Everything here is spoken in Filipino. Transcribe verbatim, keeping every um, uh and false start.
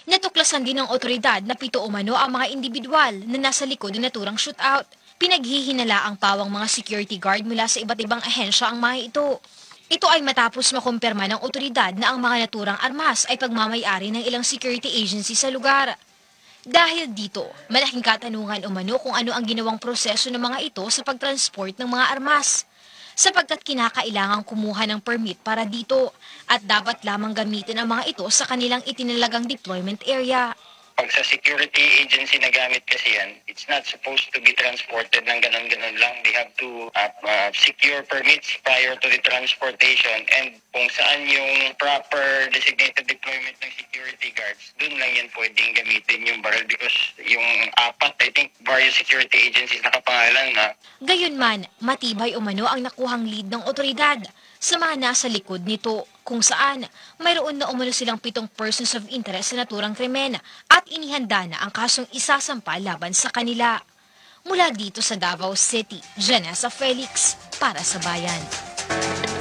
Natuklasan din ng otoridad na pito umano ang mga individual na nasa likod ng naturang shootout. Pinaghihinala ang pawang mga security guard mula sa iba't ibang ahensya ang mga ito. Ito ay matapos makumpirma ng otoridad na ang mga naturang armas ay pagmamayari ng ilang security agency sa lugar. Dahil dito, malaking katanungan umano kung ano ang ginawang proseso ng mga ito sa pagtransport ng mga armas. Sapagkat kinakailangang kumuha ng permit para dito at dapat lamang gamitin ang mga ito sa kanilang itinalagang deployment area. Pag sa security agency na gamit kasi yan, it's not supposed to be transported ng ganon-ganon lang. They have to uh, uh, secure permits prior to the transportation, and kung saan yung proper designated deployment ng security guards, dun lang yan pwedeng gamitin yung barrel because yung apat, I think, various security agencies nakapangalan na. Gayunman, matibay umano ang nakuhang lead ng otoridad sa mga nasa likod nito, kung saan mayroon na umano silang pitong persons of interest sa naturang krimen at inihanda na ang kasong isasampa laban sa kanila. Mula dito sa Davao City, Janessa Felix para sa Bayan.